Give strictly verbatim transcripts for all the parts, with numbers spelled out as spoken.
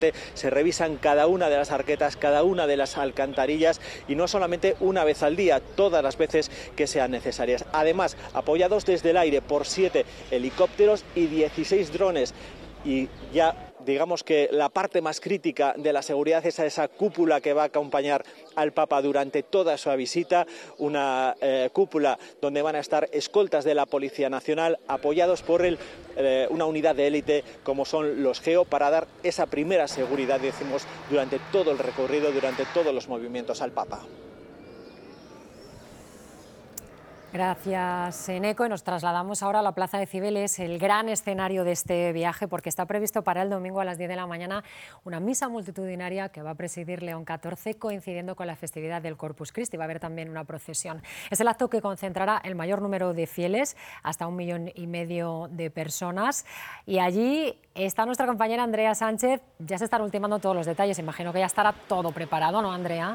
Se revisan cada una de las arquetas, cada una de las alcantarillas y no solamente una vez al día, todas las veces que sean necesarias. Además, apoyados desde el aire por siete helicópteros y dieciséis drones. Y ya digamos que la parte más crítica de la seguridad es esa cúpula que va a acompañar al Papa durante toda su visita, una eh, cúpula donde van a estar escoltas de la Policía Nacional apoyados por el, eh, una unidad de élite como son los GEO para dar esa primera seguridad, decimos, durante todo el recorrido, durante todos los movimientos al Papa. Gracias, Eneco. Y nos trasladamos ahora a la Plaza de Cibeles, el gran escenario de este viaje, porque está previsto para el domingo a las diez de la mañana una misa multitudinaria que va a presidir León catorce, coincidiendo con la festividad del Corpus Christi. Va a haber también una procesión. Es el acto que concentrará el mayor número de fieles, hasta un millón y medio de personas. Y allí está nuestra compañera Andrea Sánchez. Ya se están ultimando todos los detalles. Imagino que ya estará todo preparado, ¿no, Andrea?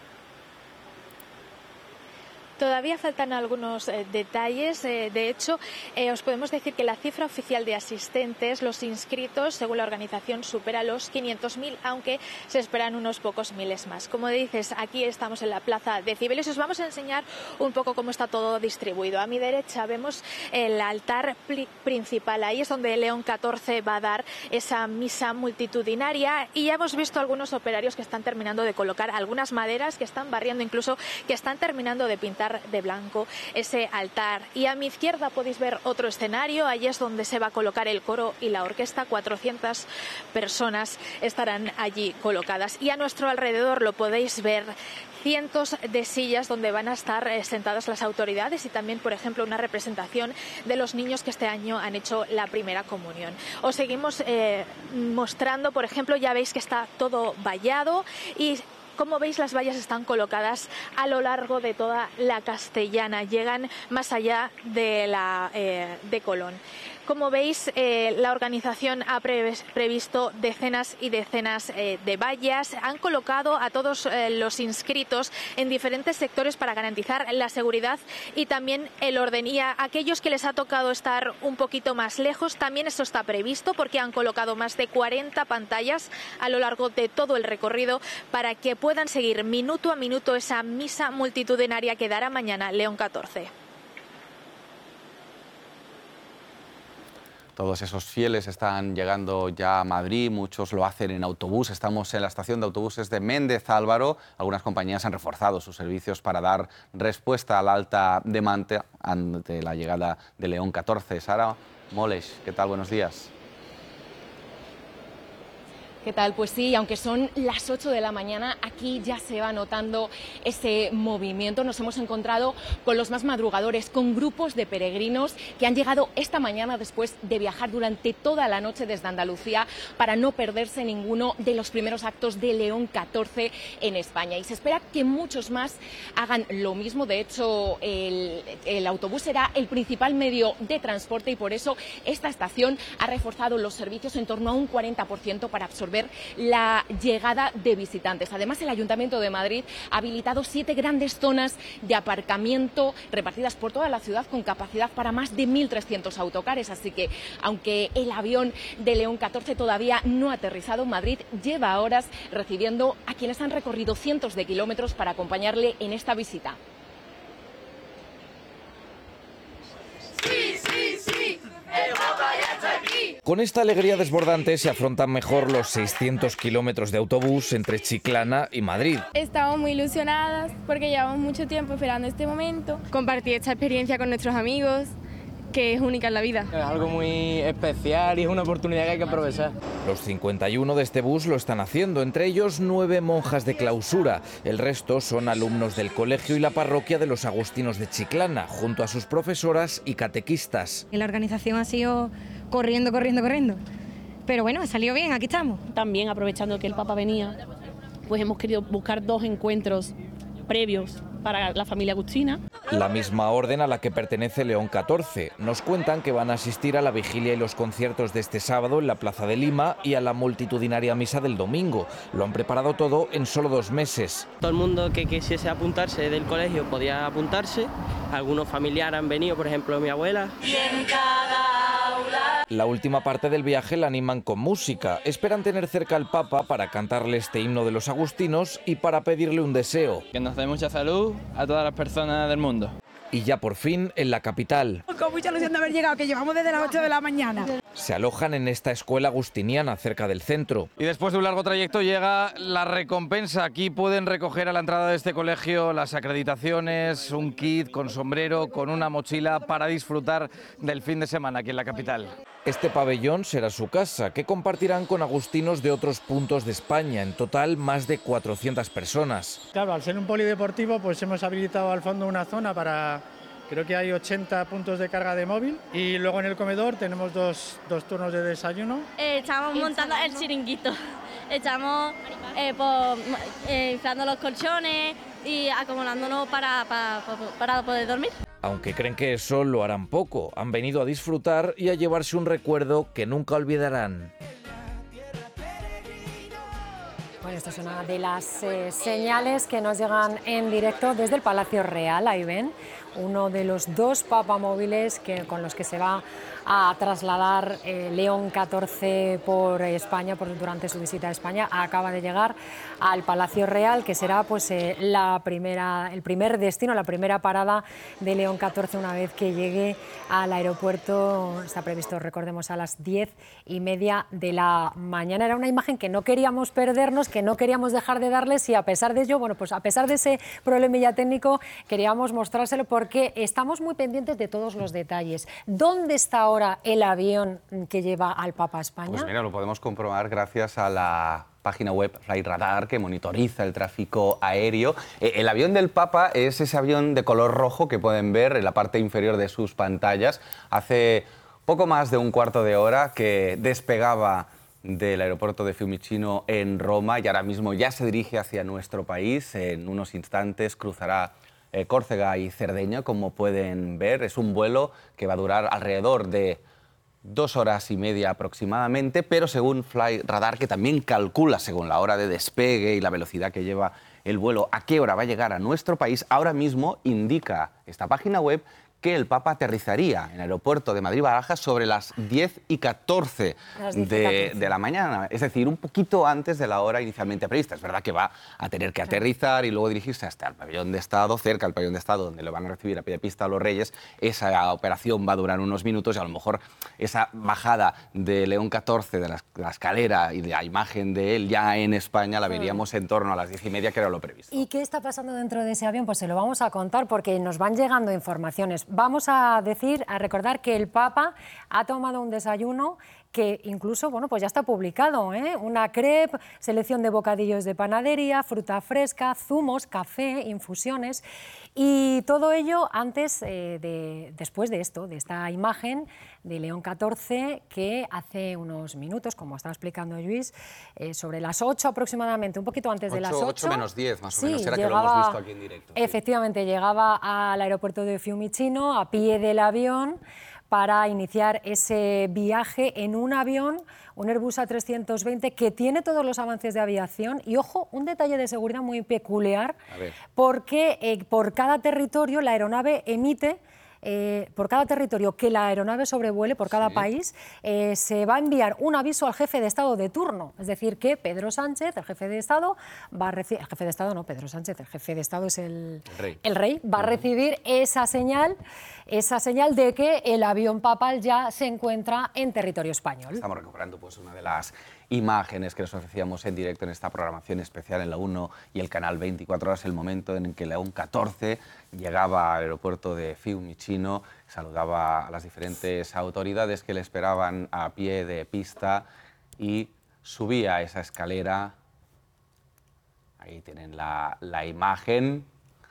Todavía faltan algunos eh, detalles. Eh, de hecho, eh, os podemos decir que la cifra oficial de asistentes, los inscritos, según la organización, supera los quinientos mil, aunque se esperan unos pocos miles más. Como dices, aquí estamos en la Plaza de Cibeles. Os vamos a enseñar un poco cómo está todo distribuido. A mi derecha vemos el altar principal. Ahí es donde León catorce va a dar esa misa multitudinaria. Y ya hemos visto algunos operarios que están terminando de colocar algunas maderas, que están barriendo, incluso que están terminando de pintar de blanco ese altar. Y a mi izquierda podéis ver otro escenario. Allí es donde se va a colocar el coro y la orquesta. cuatrocientas personas estarán allí colocadas. Y a nuestro alrededor lo podéis ver, cientos de sillas donde van a estar eh, sentadas las autoridades y también, por ejemplo, una representación de los niños que este año han hecho la primera comunión. Os seguimos eh, mostrando, por ejemplo, ya veis que está todo vallado y como veis, las vallas están colocadas a lo largo de toda la Castellana, llegan más allá de, la, eh, de Colón. Como veis, eh, la organización ha pre previsto decenas y decenas eh, de vallas. Han colocado a todos eh, los inscritos en diferentes sectores para garantizar la seguridad y también el orden. Y a aquellos que les ha tocado estar un poquito más lejos, también eso está previsto porque han colocado más de cuarenta pantallas a lo largo de todo el recorrido para que puedan seguir minuto a minuto esa misa multitudinaria que dará mañana León catorce. Todos esos fieles están llegando ya a Madrid, muchos lo hacen en autobús. Estamos en la estación de autobuses de Méndez Álvaro. Algunas compañías han reforzado sus servicios para dar respuesta a la alta demanda ante la llegada de León catorce. Sara Moles, ¿qué tal? Buenos días. ¿Qué tal? Pues sí, aunque son las ocho de la mañana, aquí ya se va notando ese movimiento. Nos hemos encontrado con los más madrugadores, con grupos de peregrinos que han llegado esta mañana después de viajar durante toda la noche desde Andalucía para no perderse ninguno de los primeros actos de León catorce en España. Y se espera que muchos más hagan lo mismo. De hecho, el, el autobús será el principal medio de transporte y por eso esta estación ha reforzado los servicios en torno a un cuarenta por ciento para absorber ver la llegada de visitantes. Además, el Ayuntamiento de Madrid ha habilitado siete grandes zonas de aparcamiento repartidas por toda la ciudad con capacidad para más de mil trescientos autocares. Así que, aunque el avión de León catorce todavía no ha aterrizado, Madrid lleva horas recibiendo a quienes han recorrido cientos de kilómetros para acompañarle en esta visita. Sí, sí, sí, el Papa ya está aquí. Con esta alegría desbordante se afrontan mejor los seiscientos kilómetros de autobús entre Chiclana y Madrid. Estamos muy ilusionadas porque llevamos mucho tiempo esperando este momento. Compartir esta experiencia con nuestros amigos, que es única en la vida. Es algo muy especial y es una oportunidad que hay que aprovechar. Los cincuenta y uno de este bus lo están haciendo, entre ellos nueve monjas de clausura. El resto son alumnos del colegio y la parroquia de los agustinos de Chiclana, junto a sus profesoras y catequistas. La organización ha sido corriendo, corriendo, corriendo. Pero bueno, ha salido bien, aquí estamos. También aprovechando que el Papa venía, pues hemos querido buscar dos encuentros previos para la familia agustina. La misma orden a la que pertenece León catorce. Nos cuentan que van a asistir a la vigilia y los conciertos de este sábado en la Plaza de Lima y a la multitudinaria misa del domingo. Lo han preparado todo en solo dos meses. Todo el mundo que quisiese apuntarse del colegio podía apuntarse. Algunos familiares han venido, por ejemplo mi abuela. Y en cada aula La última parte del viaje la animan con música. Esperan tener cerca al Papa para cantarle este himno de los agustinos y para pedirle un deseo. Que nos dé mucha salud a todas las personas del mundo. Y ya por fin en la capital. Con mucha ilusión de haber llegado, que llevamos desde las ocho de la mañana. Se alojan en esta escuela agustiniana cerca del centro. Y después de un largo trayecto llega la recompensa. Aquí pueden recoger a la entrada de este colegio las acreditaciones, un kit con sombrero, con una mochila para disfrutar del fin de semana aquí en la capital. Este pabellón será su casa, que compartirán con agustinos de otros puntos de España. En total, más de cuatrocientas personas. Claro, al ser un polideportivo, pues hemos habilitado al fondo una zona para... Creo que hay ochenta puntos de carga de móvil y luego en el comedor tenemos dos, dos turnos de desayuno. Eh, estamos montando el chiringuito, estamos eh, por, eh, inflando los colchones y acomodándonos para, para, para poder dormir. Aunque creen que eso lo harán poco, han venido a disfrutar y a llevarse un recuerdo que nunca olvidarán. Bueno, esto es una de las eh, señales que nos llegan en directo desde el Palacio Real. Ahí ven, uno de los dos papamóviles que, con los que se va a trasladar eh, León catorce por España, por, durante su visita a España, acaba de llegar al Palacio Real, que será pues, eh, la primera, el primer destino, la primera parada de León catorce una vez que llegue al aeropuerto. Está previsto, recordemos, a las diez y media de la mañana. Era una imagen que no queríamos perdernos, que no queríamos dejar de darles y a pesar de ello, bueno, pues a pesar de ese problemilla técnico, queríamos mostrárselo porque estamos muy pendientes de todos los detalles. ¿Dónde está ahora el avión que lleva al Papa a España? Pues mira, lo podemos comprobar gracias a la página web Flight Radar, que monitoriza el tráfico aéreo. El avión del Papa es ese avión de color rojo que pueden ver en la parte inferior de sus pantallas. Hace poco más de un cuarto de hora que despegaba del aeropuerto de Fiumicino en Roma y ahora mismo ya se dirige hacia nuestro país. En unos instantes cruzará eh, Córcega y Cerdeña, como pueden ver. Es un vuelo que va a durar alrededor de dos horas y media aproximadamente, pero según Flight Radar, que también calcula según la hora de despegue y la velocidad que lleva el vuelo a qué hora va a llegar a nuestro país, ahora mismo indica esta página web que el Papa aterrizaría en el aeropuerto de Madrid-Barajas sobre las diez y catorce de, de la mañana, es decir, un poquito antes de la hora inicialmente prevista. Es verdad que va a tener que aterrizar y luego dirigirse hasta el pabellón de Estado, cerca del pabellón de Estado, donde lo van a recibir a pie de pista a los Reyes. Esa operación va a durar unos minutos y a lo mejor esa bajada de León catorce, de la, la escalera y de la imagen de él ya en España, la veríamos en torno a las diez y media, que era lo previsto. ¿Y qué está pasando dentro de ese avión? Pues se lo vamos a contar porque nos van llegando informaciones. Vamos a decir, a recordar que el Papa ha tomado un desayuno que incluso, bueno, pues ya está publicado, ¿eh? Una crepe, selección de bocadillos de panadería, fruta fresca, zumos, café, infusiones y todo ello antes, eh, de, después de esto, de esta imagen de León catorce que hace unos minutos, como estaba explicando Lluís, eh, sobre las ocho aproximadamente, un poquito antes de las ocho. ocho menos diez, más o sí, menos, era llegaba, que lo hemos visto aquí en directo. Efectivamente, sí. Llegaba al aeropuerto de Fiumicino a pie del avión para iniciar ese viaje en un avión, un Airbus A trescientos veinte, que tiene todos los avances de aviación. Y, ojo, un detalle de seguridad muy peculiar, porque eh, por cada territorio la aeronave emite, eh, por cada territorio que la aeronave sobrevuele, por cada sí. país, eh, se va a enviar un aviso al jefe de Estado de turno. Es decir, que Pedro Sánchez, el jefe de Estado, va a recibir... El jefe de Estado no, Pedro Sánchez, el jefe de Estado es el, el rey. El rey va a recibir esa señal, esa señal de que el avión papal ya se encuentra en territorio español. Estamos recuperando pues una de las imágenes que nos ofrecíamos en directo en esta programación especial en la uno y el canal veinticuatro horas, el momento en que León catorce llegaba al aeropuerto de Fiumicino, saludaba a las diferentes autoridades que le esperaban a pie de pista y subía esa escalera. Ahí tienen la, la imagen.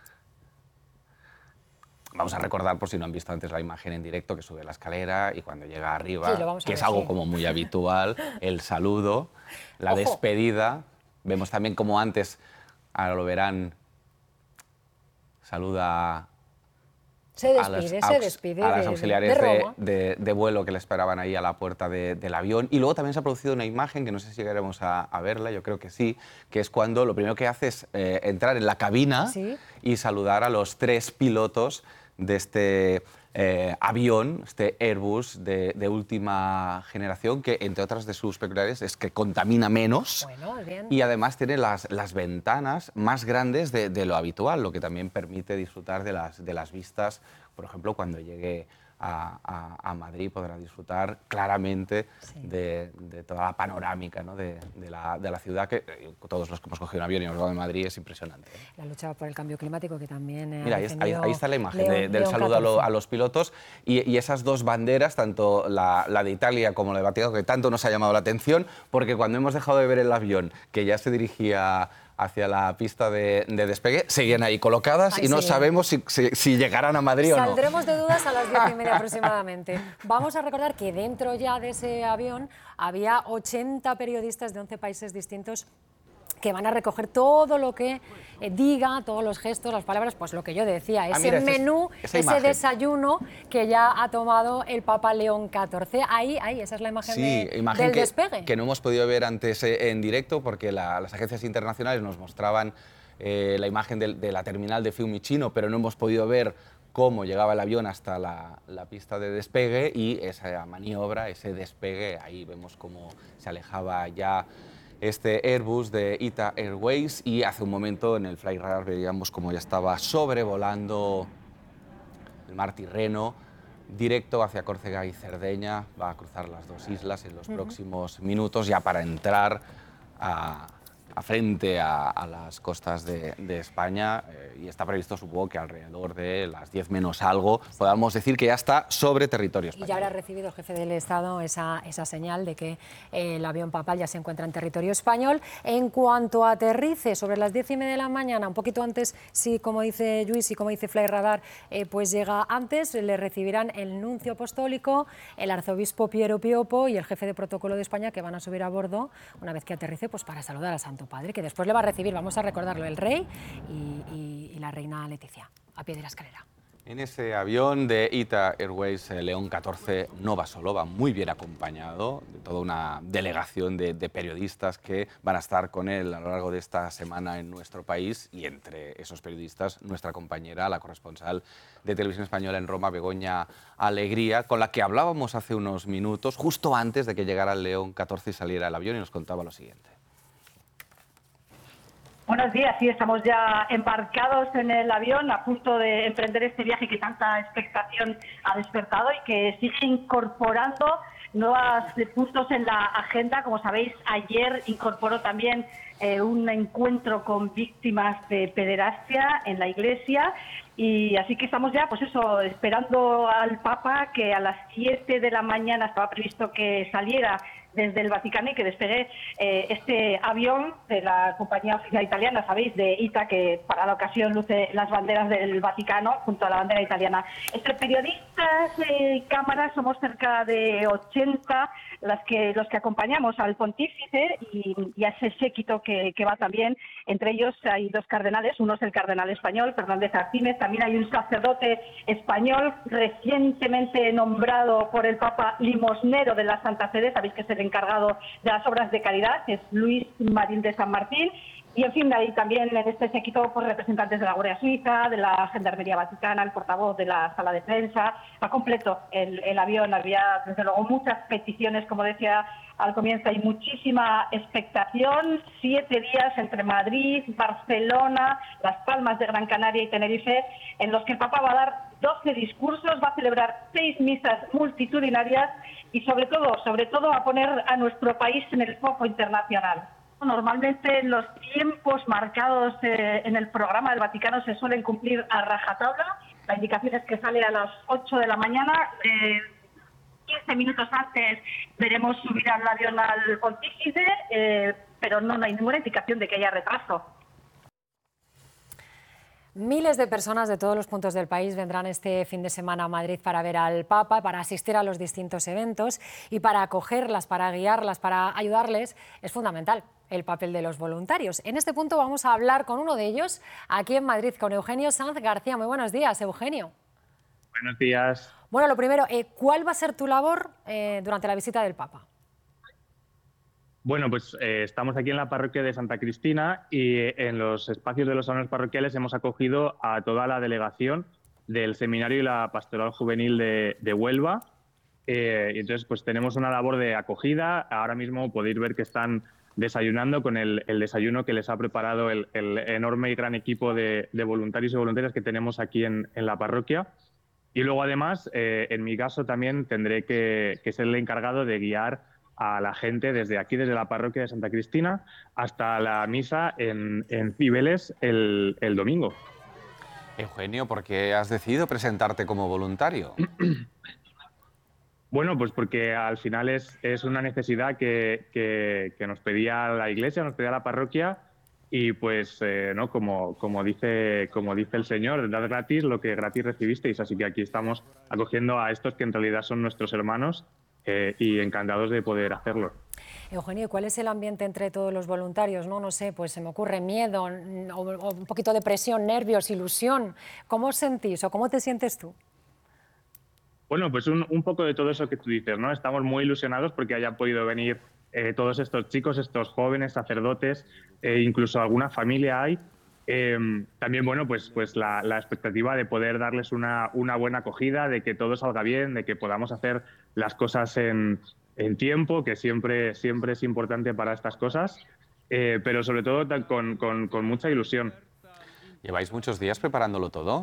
Vamos a recordar, por si no han visto antes la imagen en directo, que sube la escalera y cuando llega arriba, sí, que ver, es algo sí. como muy habitual, el saludo, la Ojo. despedida. Vemos también como antes, ahora lo verán, saluda se despide, a las, se despide a las de, auxiliares de, de, de, de vuelo que le esperaban ahí a la puerta de, del avión. Y luego también se ha producido una imagen, que no sé si llegaremos a, a verla, yo creo que sí, que es cuando lo primero que hace es eh, entrar en la cabina ¿Sí? y saludar a los tres pilotos de este eh, avión, este Airbus de, de última generación, que entre otras de sus peculiaridades es que contamina menos bueno, bien. y además tiene las, las ventanas más grandes de, de lo habitual, lo que también permite disfrutar de las, de las vistas. Por ejemplo, cuando llegue a, a, a Madrid podrá disfrutar claramente sí. de, de toda la panorámica, ¿no? de, de, la, de la ciudad, que eh, todos los que hemos cogido un avión y hemos llegado a Madrid es impresionante, ¿eh? La lucha por el cambio climático que también... Eh, Mira, ahí, ahí, ahí está la imagen León, de, del León saludo a, lo, a los pilotos y, y esas dos banderas, tanto la, la de Italia como la de Vaticano, que tanto nos ha llamado la atención, porque cuando hemos dejado de ver el avión que ya se dirigía hacia la pista de, de despegue, seguían ahí colocadas Ay, y no sí. sabemos si, si, si llegarán a Madrid Saldremos o no. Saldremos de dudas a las diez y media aproximadamente. Vamos a recordar que dentro ya de ese avión había ochenta periodistas de once países distintos que van a recoger todo lo que eh, diga, todos los gestos, las palabras, pues lo que yo decía, ese ah, mira, menú, ese, ese desayuno que ya ha tomado el Papa León catorce. Ahí, ahí, esa es la imagen, sí, de, imagen del que, despegue. que no hemos podido ver antes en directo porque la, las agencias internacionales nos mostraban eh, la imagen de, de la terminal de Fiumicino, pero no hemos podido ver cómo llegaba el avión hasta la, la pista de despegue y esa maniobra, ese despegue, ahí vemos cómo se alejaba ya este Airbus de ITA Airways y hace un momento en el Flyradar veíamos cómo ya estaba sobrevolando el mar Tirreno directo hacia Córcega y Cerdeña. Va a cruzar las dos islas en los uh-huh. próximos minutos ya para entrar a, a frente a, a las costas de, de España eh, y está previsto, supongo, que alrededor de las diez menos algo podamos decir que ya está sobre territorio español. Y ya habrá recibido el jefe del Estado esa, esa señal de que eh, el avión papal ya se encuentra en territorio español. En cuanto aterrice sobre las diez y media de la mañana, un poquito antes, sí, como dice Lluís y como dice Flyradar, eh, pues llega antes, le recibirán el nuncio apostólico, el arzobispo Piero Piopo y el jefe de protocolo de España, que van a subir a bordo una vez que aterrice, pues para saludar al Santo Padre, que después le va a recibir, vamos a recordarlo, el rey y, y, y la reina Leticia, a pie de la escalera. En ese avión de ITA Airways eh, León catorce no va solo, va muy bien acompañado de toda una delegación de, de periodistas que van a estar con él a lo largo de esta semana en nuestro país y entre esos periodistas nuestra compañera, la corresponsal de Televisión Española en Roma, Begoña Alegría, con la que hablábamos hace unos minutos, justo antes de que llegara el León catorce y saliera el avión, y nos contaba lo siguiente. Buenos días, sí, estamos ya embarcados en el avión a punto de emprender este viaje que tanta expectación ha despertado y que sigue incorporando nuevos puntos en la agenda. Como sabéis, ayer incorporó también eh, un encuentro con víctimas de pederastia en la iglesia. Y así que estamos ya, pues eso, esperando al Papa, que a las siete de la mañana estaba previsto que saliera desde el Vaticano y que despegue eh, este avión de la compañía oficial italiana, sabéis, de ITA, que para la ocasión luce las banderas del Vaticano junto a la bandera italiana. Entre periodistas y cámaras somos cerca de ochenta las que, los que acompañamos al pontífice y, y a ese séquito que, que va también. Entre ellos hay dos cardenales, uno es el cardenal español, Fernández Artínez, también hay un sacerdote español recientemente nombrado por el Papa limosnero de la Santa Sede, sabéis que es el encargado de las obras de caridad, que es Luis Marín de San Martín. Y en fin, hay también en este séquito pues, representantes de la Guardia Suiza, de la Gendarmería Vaticana, el portavoz de la sala de prensa. Va completo el, el avión, había desde luego muchas peticiones, como decía al comienzo, hay muchísima expectación. Siete días entre Madrid, Barcelona, Las Palmas de Gran Canaria y Tenerife, en los que el Papa va a dar doce discursos, va a celebrar seis misas multitudinarias y sobre todo, sobre todo a poner a nuestro país en el foco internacional. Normalmente los tiempos marcados eh, en el programa del Vaticano se suelen cumplir a rajatabla. La indicación es que sale a las ocho de la mañana. Eh, quince minutos antes veremos subir al avión al pontífice, eh, pero no, no hay ninguna indicación de que haya retraso. Miles de personas de todos los puntos del país vendrán este fin de semana a Madrid para ver al Papa, para asistir a los distintos eventos y para acogerlas, para guiarlas, para ayudarles. Es fundamental el papel de los voluntarios. En este punto vamos a hablar con uno de ellos aquí en Madrid, con Eugenio Sanz García. Muy buenos días, Eugenio. Buenos días. Bueno, lo primero, eh, ¿cuál va a ser tu labor eh, durante la visita del Papa? Bueno, pues eh, estamos aquí en la parroquia de Santa Cristina y eh, en los espacios de los salones parroquiales hemos acogido a toda la delegación del Seminario y la Pastoral Juvenil de, de Huelva. Eh, y entonces, pues tenemos una labor de acogida. Ahora mismo podéis ver que están desayunando con el, el desayuno que les ha preparado el, el enorme y gran equipo de, de voluntarios y voluntarias que tenemos aquí en, en la parroquia. Y luego, además, eh, en mi caso también tendré que, que ser el encargado de guiar a la gente desde aquí, desde la parroquia de Santa Cristina, hasta la misa en, en Cibeles el, el domingo. Eugenio, ¿por qué has decidido presentarte como voluntario? Bueno, pues porque al final es, es una necesidad que, que, que nos pedía la Iglesia, nos pedía la parroquia, y pues, eh, ¿no? como, como, dice, como dice el Señor, dad gratis lo que gratis recibisteis. Así que aquí estamos acogiendo a estos que en realidad son nuestros hermanos eh, y encantados de poder hacerlo. Eugenio, ¿cuál es el ambiente entre todos los voluntarios? No, no sé, pues se me ocurre miedo, o, o un poquito de presión, nervios, ilusión. ¿Cómo os sentís o cómo te sientes tú? Bueno, pues un, un poco de todo eso que tú dices, ¿no? Estamos muy ilusionados porque hayan podido venir eh, todos estos chicos, estos jóvenes sacerdotes, eh, incluso alguna familia hay. Eh, también, bueno, pues, pues la, la expectativa de poder darles una, una buena acogida, de que todo salga bien, de que podamos hacer las cosas en, en tiempo, que siempre, siempre es importante para estas cosas, eh, pero sobre todo con, con, con mucha ilusión. ¿Lleváis muchos días preparándolo todo?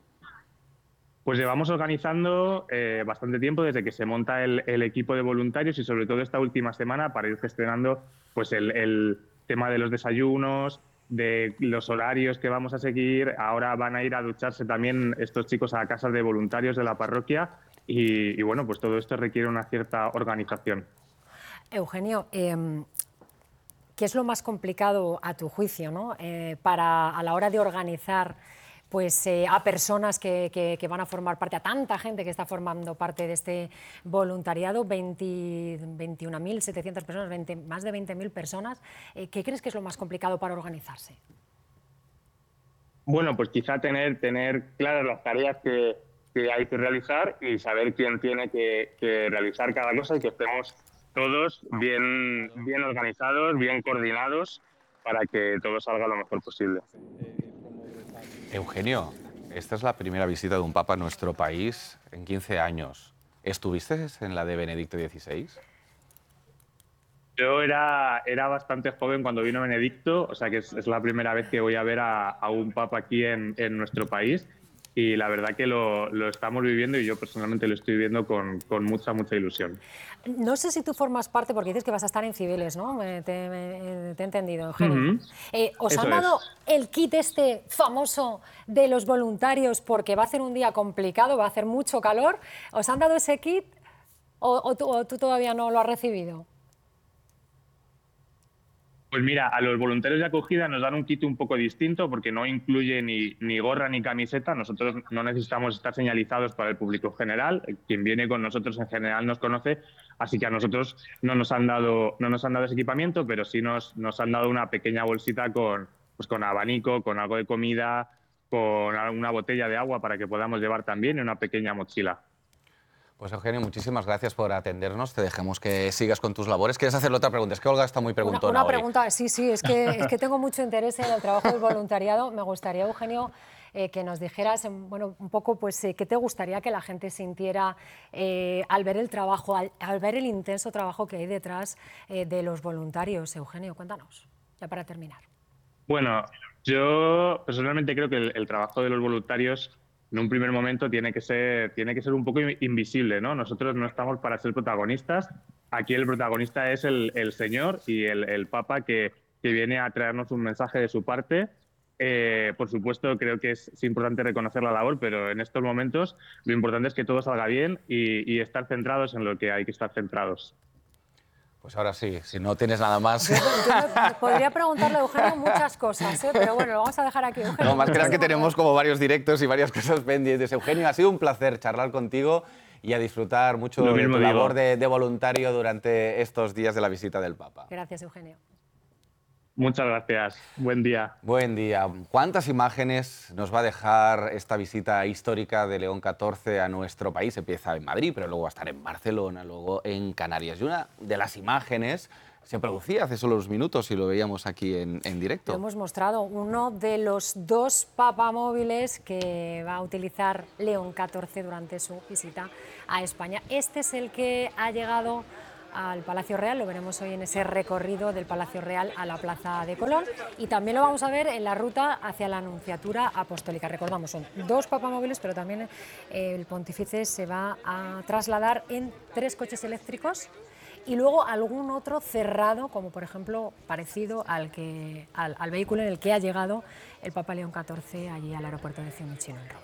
Pues llevamos organizando eh, bastante tiempo desde que se monta el, el equipo de voluntarios y sobre todo esta última semana para ir gestionando pues el, el tema de los desayunos, de los horarios que vamos a seguir. Ahora van a ir a ducharse también estos chicos a casas de voluntarios de la parroquia y, y bueno, pues todo esto requiere una cierta organización. Eugenio, eh, ¿qué es lo más complicado a tu juicio, ¿no? eh, para, a la hora de organizar pues, eh, a personas que, que, que van a formar parte, a tanta gente que está formando parte de este voluntariado, veintiuna mil setecientas personas, veinte, más de veinte mil personas? Eh, ¿Qué crees que es lo más complicado para organizarse? Bueno, pues quizá tener, tener claras las tareas que, que hay que realizar y saber quién tiene que, que realizar cada cosa y que estemos todos bien, bien organizados, bien coordinados para que todo salga lo mejor posible. Eugenio, esta es la primera visita de un papa a nuestro país en quince años. ¿Estuviste en la de Benedicto dieciséis? Yo era, era bastante joven cuando vino Benedicto, o sea que es, es la primera vez que voy a ver a, a un papa aquí en, en nuestro país y la verdad que lo, lo estamos viviendo y yo personalmente lo estoy viviendo con, con mucha, mucha ilusión. No sé si tú formas parte, porque dices que vas a estar en Cibeles, ¿no? Me, te, me, te he entendido, Eugenio. Uh-huh. eh, ¿Os Eso han dado es. el kit este famoso de los voluntarios porque va a hacer un día complicado, va a hacer mucho calor? ¿Os han dado ese kit o, o, tú, o tú todavía no lo has recibido? Pues mira, a los voluntarios de acogida nos dan un kit un poco distinto porque no incluye ni, ni gorra ni camiseta. Nosotros no necesitamos estar señalizados para el público general. Quien viene con nosotros en general nos conoce, así que a nosotros no nos han dado, no nos han dado ese equipamiento, pero sí nos, nos han dado una pequeña bolsita con, pues con abanico, con algo de comida, con una botella de agua para que podamos llevar también y una pequeña mochila. Pues Eugenio, muchísimas gracias por atendernos. Te dejemos que sigas con tus labores. ¿Quieres hacerle otra pregunta? Es que Olga está muy preguntona Una, una hoy. pregunta, sí, sí, es que, es que tengo mucho interés en el trabajo del voluntariado. Me gustaría, Eugenio, eh, que nos dijeras, bueno, un poco, pues, eh, qué te gustaría que la gente sintiera eh, al ver el trabajo, al, al ver el intenso trabajo que hay detrás eh, de los voluntarios. Eugenio, cuéntanos, ya para terminar. Bueno, yo personalmente creo que el, el trabajo de los voluntarios en un primer momento tiene que ser, tiene que ser un poco invisible, ¿no? Nosotros no estamos para ser protagonistas. Aquí el protagonista es el, el Señor y el, el Papa que, que viene a traernos un mensaje de su parte. Eh, por supuesto, creo que es, es importante reconocer la labor, pero en estos momentos lo importante es que todo salga bien y, y estar centrados en lo que hay que estar centrados. Pues ahora sí, si no tienes nada más... Yo, yo podría preguntarle a Eugenio muchas cosas, ¿eh? Pero bueno, lo vamos a dejar aquí. Eugenio, no, más que nada que tenemos como varios directos y varias cosas pendientes. Eugenio, ha sido un placer charlar contigo y a disfrutar mucho de tu labor de, de voluntario durante estos días de la visita del Papa. Gracias, Eugenio. Muchas gracias. Buen día. Buen día. ¿Cuántas imágenes nos va a dejar esta visita histórica de León catorce a nuestro país? Empieza en Madrid, pero luego va a estar en Barcelona, luego en Canarias. Y una de las imágenes se producía hace solo unos minutos y lo veíamos aquí en, en directo. Lo hemos mostrado, uno de los dos papamóviles que va a utilizar León catorce durante su visita a España. Este es el que ha llegado al Palacio Real, lo veremos hoy en ese recorrido del Palacio Real a la Plaza de Colón, y también lo vamos a ver en la ruta hacia la Anunciatura Apostólica. Recordamos, son dos papamóviles, pero también eh, el pontífice se va a trasladar en tres coches eléctricos y luego algún otro cerrado, como por ejemplo parecido al, que, al, al vehículo en el que ha llegado el Papa León catorce allí al aeropuerto de Fiumicino en Roma.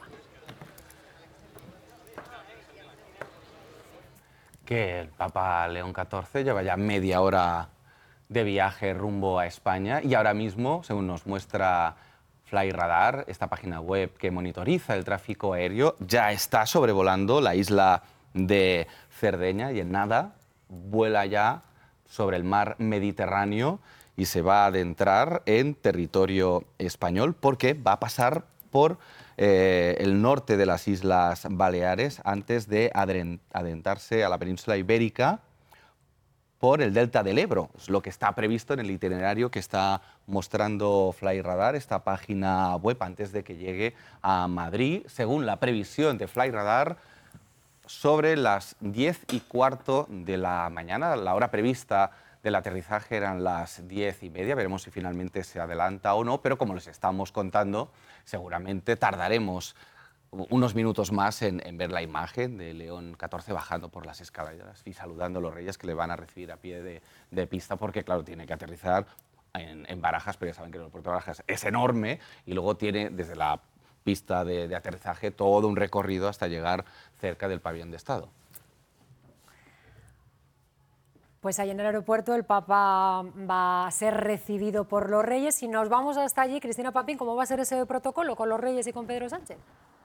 Que el Papa León catorce lleva ya media hora de viaje rumbo a España y ahora mismo, según nos muestra Flyradar, esta página web que monitoriza el tráfico aéreo, ya está sobrevolando la isla de Cerdeña y en nada vuela ya sobre el mar Mediterráneo y se va a adentrar en territorio español porque va a pasar por eh, el norte de las Islas Baleares antes de adentrarse a la península ibérica por el delta del Ebro. Es lo que está previsto en el itinerario que está mostrando Flyradar, esta página web, antes de que llegue a Madrid, según la previsión de Flyradar, sobre las diez y cuarto de la mañana. La hora prevista del aterrizaje eran las diez y media, veremos si finalmente se adelanta o no, pero como les estamos contando, seguramente tardaremos unos minutos más en, en ver la imagen de León catorce bajando por las escaleras y saludando a los reyes que le van a recibir a pie de, de pista, porque claro, tiene que aterrizar en, en Barajas, pero ya saben que el aeropuerto de Barajas es enorme y luego tiene desde la pista de, de aterrizaje todo un recorrido hasta llegar cerca del pabellón de Estado. Pues ahí en el aeropuerto el Papa va a ser recibido por los reyes y nos vamos hasta allí. Cristina Papín, ¿cómo va a ser ese protocolo con los reyes y con Pedro Sánchez?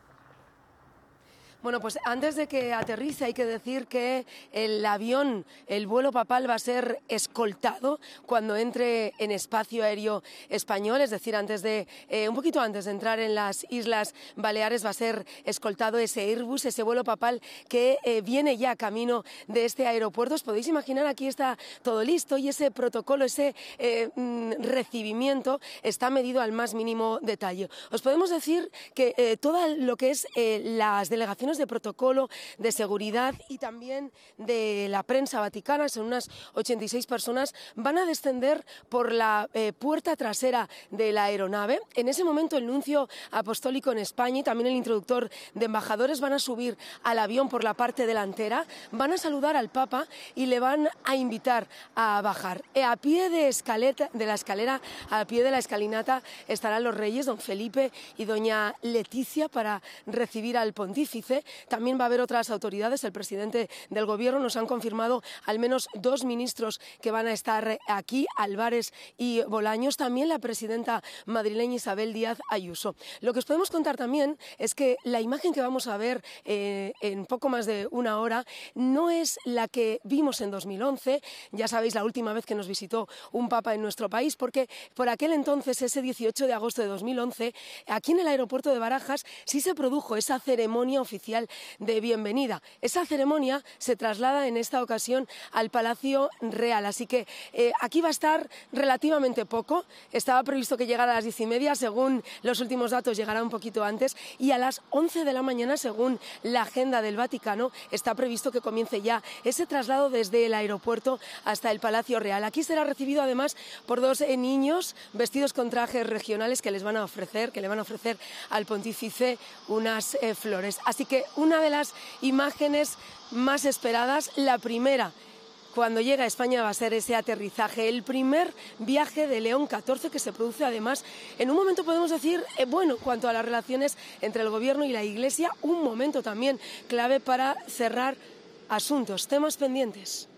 Bueno, pues antes de que aterrice hay que decir que el avión, el vuelo papal va a ser escoltado cuando entre en espacio aéreo español, es decir, antes de, eh, un poquito antes de entrar en las Islas Baleares va a ser escoltado ese Airbus, ese vuelo papal que eh, viene ya camino de este aeropuerto. Os podéis imaginar, aquí está todo listo y ese protocolo, ese eh, recibimiento está medido al más mínimo detalle. Os podemos decir que eh, todo lo que es eh, las delegaciones de protocolo, de seguridad y también de la prensa vaticana, son unas ochenta y seis personas, van a descender por la eh, puerta trasera de la aeronave. En ese momento el nuncio apostólico en España y también el introductor de embajadores van a subir al avión por la parte delantera, van a saludar al Papa y le van a invitar a bajar. Eh, a pie de, escaleta, de la escalera, a pie de la escalinata estarán los reyes, don Felipe y doña Leticia, para recibir al pontífice. También va a haber otras autoridades, el presidente del gobierno, nos han confirmado al menos dos ministros que van a estar aquí, Álvarez y Bolaños, también la presidenta madrileña Isabel Díaz Ayuso. Lo que os podemos contar también es que la imagen que vamos a ver eh, en poco más de una hora no es la que vimos en dos mil once, ya sabéis, la última vez que nos visitó un papa en nuestro país, porque por aquel entonces, ese dieciocho de agosto de dos mil once, aquí en el aeropuerto de Barajas sí se produjo esa ceremonia oficial de bienvenida. Esa ceremonia se traslada en esta ocasión al Palacio Real, así que eh, aquí va a estar relativamente poco. Estaba previsto que llegara a las diez y media, según los últimos datos llegará un poquito antes, y a las once de la mañana, según la agenda del Vaticano, está previsto que comience ya ese traslado desde el aeropuerto hasta el Palacio Real. Aquí será recibido además por dos eh, niños vestidos con trajes regionales que les van a ofrecer, que le van a ofrecer al pontífice unas eh, flores. Así que una de las imágenes más esperadas, la primera cuando llega a España, va a ser ese aterrizaje, el primer viaje de León catorce, que se produce además en un momento, podemos decir, eh, bueno, en cuanto a las relaciones entre el gobierno y la Iglesia, un momento también clave para cerrar asuntos, temas pendientes.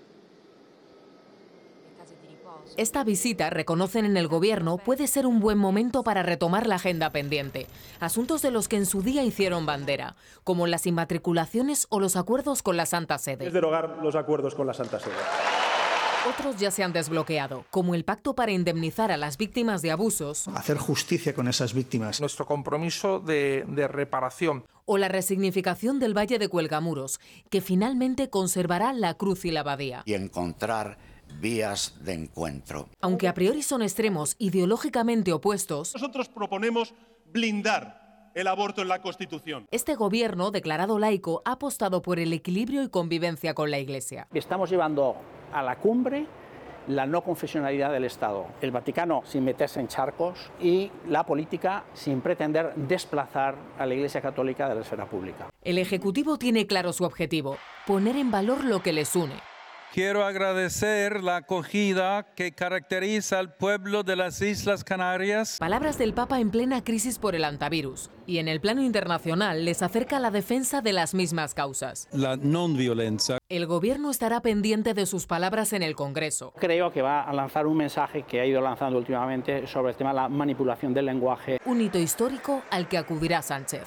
Esta visita, reconocen en el Gobierno, puede ser un buen momento para retomar la agenda pendiente. Asuntos de los que en su día hicieron bandera, como las inmatriculaciones o los acuerdos con la Santa Sede. Es derogar los acuerdos con la Santa Sede. Otros ya se han desbloqueado, como el pacto para indemnizar a las víctimas de abusos. Hacer justicia con esas víctimas. Nuestro compromiso de, de reparación. O la resignificación del Valle de Cuelgamuros, que finalmente conservará la cruz y la abadía. Y encontrar vías de encuentro. Aunque a priori son extremos ideológicamente opuestos, nosotros proponemos blindar el aborto en la Constitución. Este gobierno, declarado laico, ha apostado por el equilibrio y convivencia con la Iglesia. Estamos llevando a la cumbre la no confesionalidad del Estado, el Vaticano sin meterse en charcos y la política sin pretender desplazar a la Iglesia Católica de la esfera pública. El Ejecutivo tiene claro su objetivo, poner en valor lo que les une. Quiero agradecer la acogida que caracteriza al pueblo de las Islas Canarias. Palabras del Papa en plena crisis por el hantavirus. Y en el plano internacional les acerca la defensa de las mismas causas. La non violencia. El gobierno estará pendiente de sus palabras en el Congreso. Creo que va a lanzar un mensaje que ha ido lanzando últimamente sobre el tema de la manipulación del lenguaje. Un hito histórico al que acudirá Sánchez.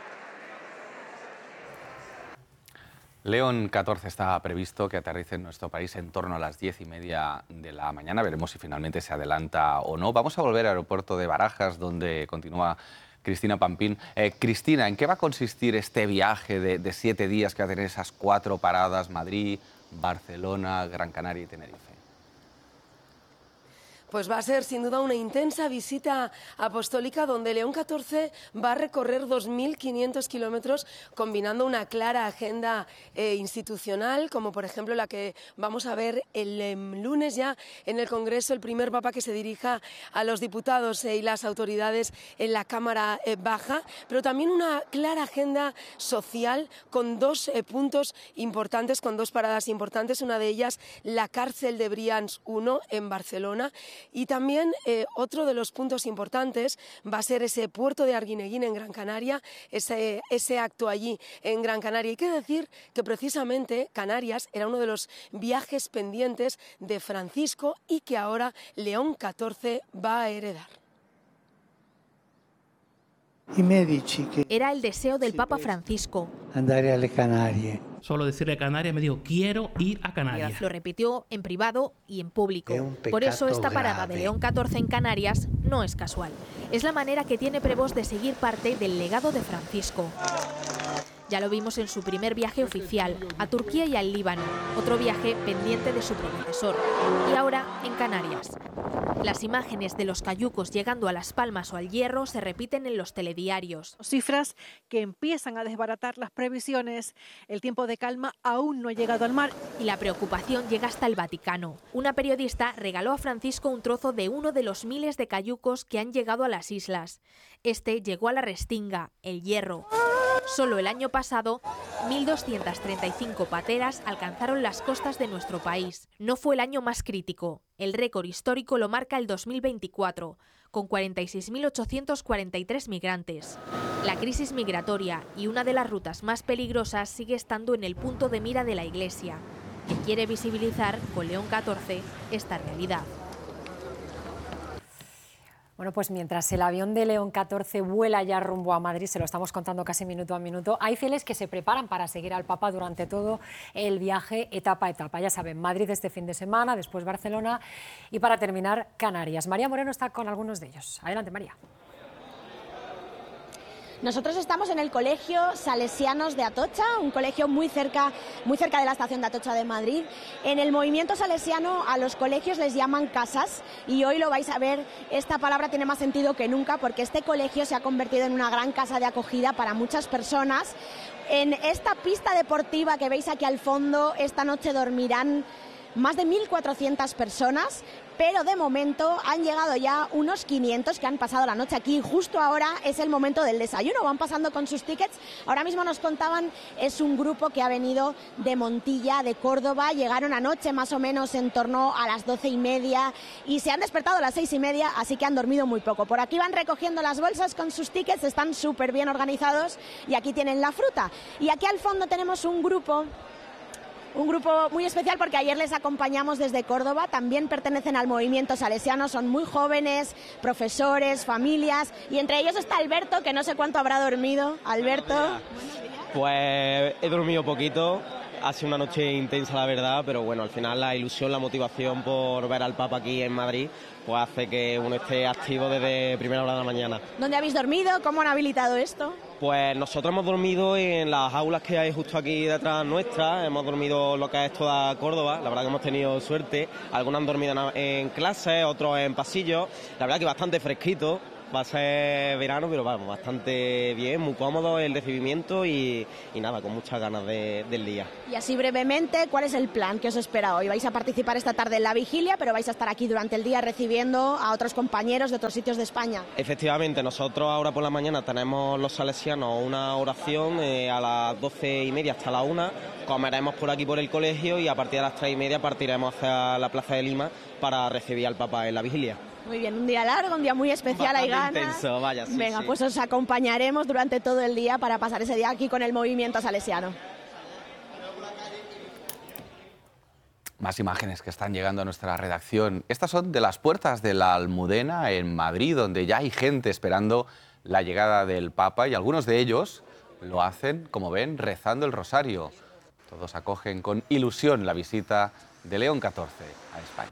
León catorce está previsto que aterrice en nuestro país en torno a las diez y media de la mañana. Veremos si finalmente se adelanta o no. Vamos a volver al aeropuerto de Barajas, donde continúa Cristina Pampín. Eh, Cristina, ¿en qué va a consistir este viaje de, de siete días que va a tener esas cuatro paradas: Madrid, Barcelona, Gran Canaria y Tenerife? Pues va a ser sin duda una intensa visita apostólica donde León catorce va a recorrer dos mil quinientos kilómetros combinando una clara agenda eh, institucional, como por ejemplo la que vamos a ver el eh, lunes ya en el Congreso, el primer papa que se dirija a los diputados eh, y las autoridades en la Cámara eh, Baja, pero también una clara agenda social con dos eh, puntos importantes, con dos paradas importantes, una de ellas la cárcel de Brians uno en Barcelona. Y también eh, otro de los puntos importantes va a ser ese puerto de Arguineguín en Gran Canaria, ese, ese acto allí en Gran Canaria. Hay que decir que precisamente Canarias era uno de los viajes pendientes de Francisco y que ahora León catorce va a heredar. Era el deseo del Papa Francisco. Andare alle Canarie. Solo decirle a Canarias me dijo, quiero ir a Canarias. Lo repitió en privado y en público. Por eso esta parada de León catorce en Canarias no es casual. Es la manera que tiene Prevost de seguir parte del legado de Francisco. Ya lo vimos en su primer viaje oficial, a Turquía y al Líbano, otro viaje pendiente de su predecesor. Y ahora en Canarias. Las imágenes de los cayucos llegando a Las Palmas o al Hierro se repiten en los telediarios. Cifras que empiezan a desbaratar las previsiones. El tiempo de calma aún no ha llegado al mar. Y la preocupación llega hasta el Vaticano. Una periodista regaló a Francisco un trozo de uno de los miles de cayucos que han llegado a las islas. Este llegó a la Restinga, el Hierro. Solo el año pasado, mil doscientas treinta y cinco pateras alcanzaron las costas de nuestro país. No fue el año más crítico. El récord histórico lo marca el dos mil veinticuatro, con cuarenta y seis mil ochocientos cuarenta y tres migrantes. La crisis migratoria y una de las rutas más peligrosas sigue estando en el punto de mira de la Iglesia, que quiere visibilizar con León catorce esta realidad. Bueno, pues mientras el avión de León catorce vuela ya rumbo a Madrid, se lo estamos contando casi minuto a minuto, hay fieles que se preparan para seguir al Papa durante todo el viaje, etapa a etapa. Ya saben, Madrid este fin de semana, después Barcelona y para terminar Canarias. María Moreno está con algunos de ellos. Adelante, María. Nosotros estamos en el Colegio Salesianos de Atocha, un colegio muy cerca, muy cerca de la estación de Atocha de Madrid. En el movimiento salesiano a los colegios les llaman casas y hoy lo vais a ver, esta palabra tiene más sentido que nunca porque este colegio se ha convertido en una gran casa de acogida para muchas personas. En esta pista deportiva que veis aquí al fondo, esta noche dormirán más de mil cuatrocientas personas, pero de momento han llegado ya unos quinientos que han pasado la noche aquí. Justo ahora es el momento del desayuno, van pasando con sus tickets. Ahora mismo nos contaban, es un grupo que ha venido de Montilla, de Córdoba, llegaron anoche más o menos en torno a las doce y media y se han despertado a las seis y media, así que han dormido muy poco. Por aquí van recogiendo las bolsas con sus tickets, están súper bien organizados y aquí tienen la fruta. Y aquí al fondo tenemos un grupo... Un grupo muy especial porque ayer les acompañamos desde Córdoba, también pertenecen al movimiento salesiano, son muy jóvenes, profesores, familias, y entre ellos está Alberto, que no sé cuánto habrá dormido. Alberto. Pues he dormido poquito, Ha sido una noche intensa, la verdad, pero bueno, al final la ilusión, la motivación por ver al Papa aquí en Madrid, pues hace que uno esté activo desde primera hora de la mañana. ¿Dónde habéis dormido? ¿Cómo han habilitado esto? Pues nosotros hemos dormido en las aulas que hay justo aquí detrás nuestra, hemos dormido lo que es toda Córdoba, la verdad que hemos tenido suerte, algunos han dormido en clases, otros en pasillos, la verdad que bastante fresquito. Va a ser verano, pero vamos, bastante bien, muy cómodo el recibimiento y, y nada, con muchas ganas de, del día. Y así brevemente, ¿cuál es el plan que os espera hoy? Vais a participar esta tarde en la vigilia, pero vais a estar aquí durante el día recibiendo a otros compañeros de otros sitios de España. Efectivamente, nosotros ahora por la mañana tenemos los salesianos una oración eh, a las doce y media hasta la una, comeremos por aquí por el colegio y a partir de las tres y media partiremos hacia la Plaza de Lima para recibir al Papa en la vigilia. Muy bien, un día largo, un día muy especial, hay ganas. Intenso, vaya, sí, Venga, sí. pues os acompañaremos durante todo el día para pasar ese día aquí con el movimiento salesiano. Más imágenes que están llegando a nuestra redacción. Estas son de las puertas de la Almudena en Madrid, donde ya hay gente esperando la llegada del Papa y algunos de ellos lo hacen, como ven, rezando el rosario. Todos acogen con ilusión la visita de León catorce a España.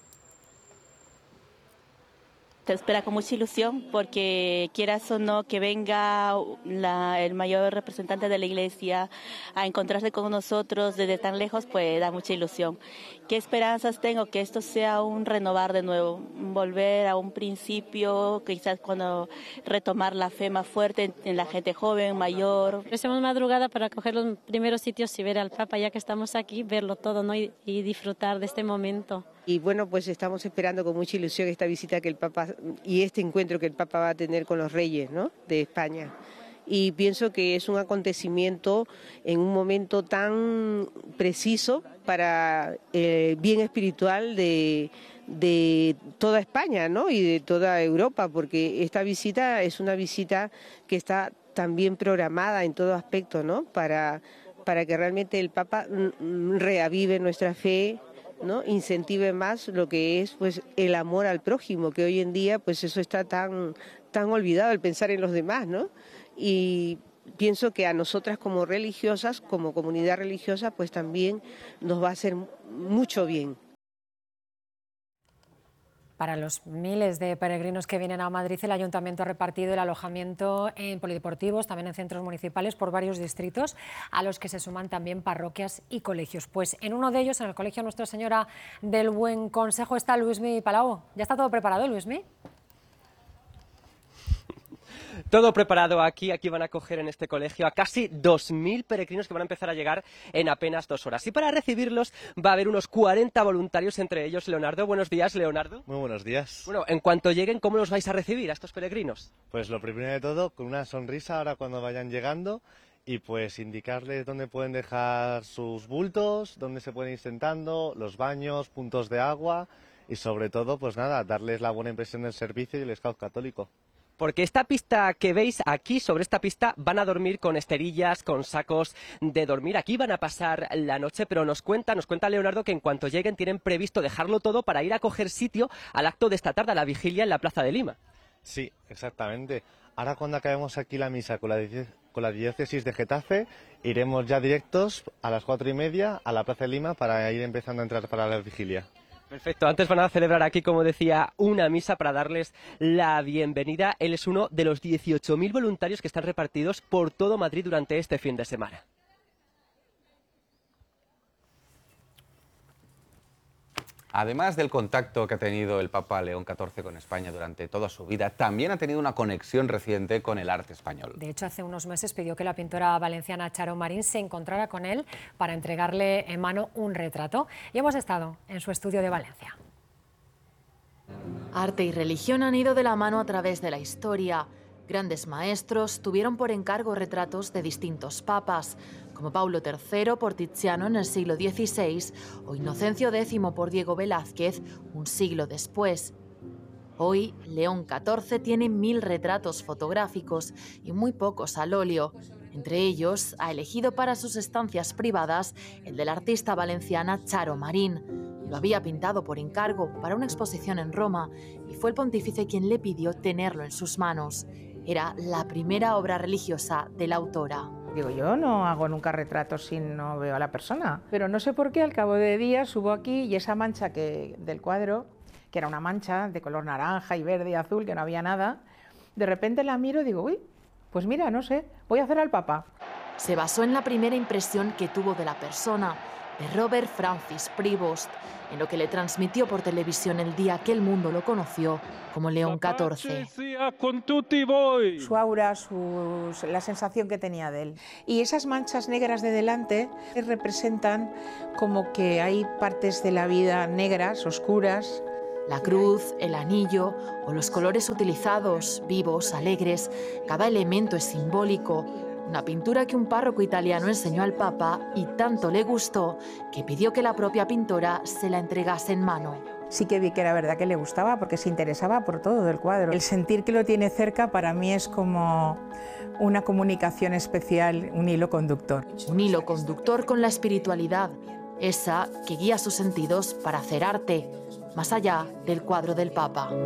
Te espera con mucha ilusión porque quieras o no que venga la, el mayor representante de la Iglesia a encontrarse con nosotros desde tan lejos, pues da mucha ilusión. ¿Qué esperanzas tengo? Que esto sea un renovar de nuevo, volver a un principio, quizás cuando retomar la fe más fuerte en, en la gente joven, mayor. Hacemos madrugada para coger los primeros sitios y ver al Papa, ya que estamos aquí, verlo todo, ¿no? y, y disfrutar de este momento. Y bueno, pues estamos esperando con mucha ilusión esta visita que el Papa y este encuentro que el Papa va a tener con los reyes, ¿no?, de España. Y pienso que es un acontecimiento en un momento tan preciso para el bien espiritual de, de toda España, ¿no?, y de toda Europa, porque esta visita es una visita que está también programada en todo aspecto, ¿no?, para, para que realmente el Papa reavive nuestra fe, ¿no?, incentive más lo que es pues el amor al prójimo, que hoy en día pues eso está tan tan olvidado, el pensar en los demás, ¿no? Y pienso que a nosotras como religiosas, como comunidad religiosa, pues también nos va a hacer mucho bien. Para los miles de peregrinos que vienen a Madrid, el Ayuntamiento ha repartido el alojamiento en polideportivos, también en centros municipales por varios distritos, a los que se suman también parroquias y colegios. Pues en uno de ellos, en el Colegio Nuestra Señora del Buen Consejo, está Luismi Palau. ¿Ya está todo preparado, Luismi? Todo preparado aquí, aquí van a acoger en este colegio a casi dos mil peregrinos que van a empezar a llegar en apenas dos horas. Y para recibirlos va a haber unos cuarenta voluntarios, entre ellos Leonardo. Buenos días, Leonardo. Muy buenos días. Bueno, en cuanto lleguen, ¿cómo los vais a recibir a estos peregrinos? Pues lo primero de todo, con una sonrisa ahora cuando vayan llegando y pues indicarles dónde pueden dejar sus bultos, dónde se pueden ir sentando, los baños, puntos de agua y sobre todo, pues nada, darles la buena impresión del servicio y el Scout católico. Porque esta pista que veis aquí, sobre esta pista, van a dormir con esterillas, con sacos de dormir. Aquí van a pasar la noche, pero nos cuenta, nos cuenta Leonardo que en cuanto lleguen tienen previsto dejarlo todo para ir a coger sitio al acto de esta tarde, a la vigilia en la Plaza de Lima. Sí, exactamente. Ahora cuando acabemos aquí la misa con la, con la diócesis de Getafe, iremos ya directos a las cuatro y media a la Plaza de Lima para ir empezando a entrar para la vigilia. Perfecto, antes van a celebrar aquí, como decía, una misa para darles la bienvenida. Él es uno de los dieciocho mil voluntarios que están repartidos por todo Madrid durante este fin de semana. Además del contacto que ha tenido el Papa León catorce con España durante toda su vida, también ha tenido una conexión reciente con el arte español. De hecho, hace unos meses pidió que la pintora valenciana Charo Marín se encontrara con él para entregarle en mano un retrato. Y hemos estado en su estudio de Valencia. Arte y religión han ido de la mano a través de la historia. Grandes maestros tuvieron por encargo retratos de distintos papas, como Paulo tercero por Tiziano en el siglo dieciséis o Inocencio décimo por Diego Velázquez un siglo después. Hoy, León catorce tiene mil retratos fotográficos y muy pocos al óleo. Entre ellos, ha elegido para sus estancias privadas el de la artista valenciana Charo Marín. Lo había pintado por encargo para una exposición en Roma y fue el pontífice quien le pidió tenerlo en sus manos. Era la primera obra religiosa de la autora. Digo, yo no hago nunca retratos si no veo a la persona. Pero no sé por qué, al cabo de días subo aquí y esa mancha que, del cuadro, que era una mancha de color naranja y verde y azul, que no había nada, de repente la miro y digo, uy, pues mira, no sé, voy a hacer al Papa. Se basó en la primera impresión que tuvo de la persona, de Robert Francis Prevost, en lo que le transmitió por televisión el día que el mundo lo conoció como León catorce. Su aura, sus, la sensación que tenía de él. Y esas manchas negras de delante representan como que hay partes de la vida negras, oscuras. La cruz, el anillo o los colores utilizados, vivos, alegres, cada elemento es simbólico. Una pintura que un párroco italiano enseñó al Papa y tanto le gustó que pidió que la propia pintora se la entregase en mano. Sí que vi que era verdad que le gustaba porque se interesaba por todo del cuadro. El sentir que lo tiene cerca para mí es como una comunicación especial, un hilo conductor. Un hilo conductor con la espiritualidad, esa que guía sus sentidos para hacer arte, más allá del cuadro del Papa.